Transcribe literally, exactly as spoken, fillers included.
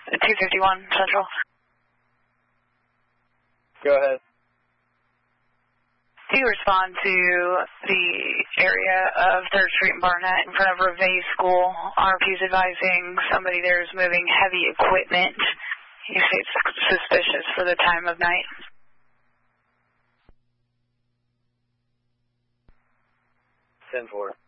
two fifty-one Central. Go ahead. Do you respond to the area of third Street and Barnett in front of Revay School? R P is advising somebody there is moving heavy equipment. You say it's suspicious for the time of night. ten four.